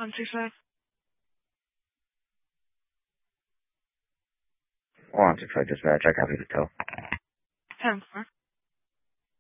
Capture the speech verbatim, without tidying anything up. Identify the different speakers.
Speaker 1: One six five.
Speaker 2: One six five dispatch. I copy the tow.
Speaker 1: Ten four.